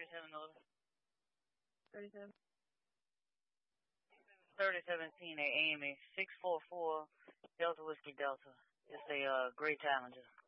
37 Northern. 37. 3017 at AMA 644 Delta Whiskey Delta. It's a Gray Challenger.